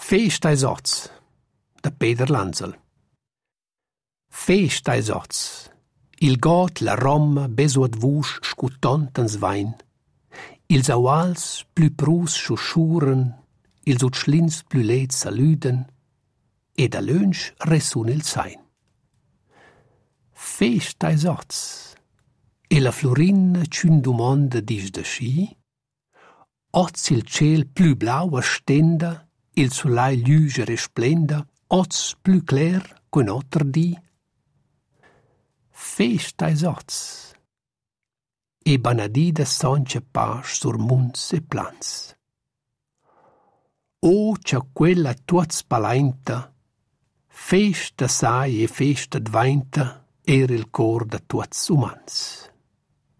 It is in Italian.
Festa eis oz, da Peter Lanzel. Festa eis oz, il got la Roma besuat vusch scutantans vain, ils auals plü prus schuschuren, ils utschlins plü lets salüden, e da lönsch resun il sein. Festa eis oz, e la Florina c'ün domanda dis da schi, oz il ciel plü blau a stenda, il solai lüge resplenda, oz plü cler qu'un otter di. Festa eis oz, e banadida soncha pasch sur munts e plans. O c'ha quella tuots palainta, festa sai e festa dvainta, era il cor da tuots umans.